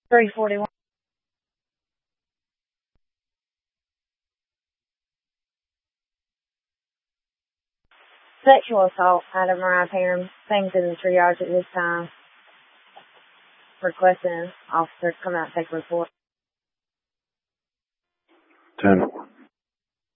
341. Sexual assault. Adam arrived here. Things in the triage at this time. Requesting an officer to come out and take a report. 10.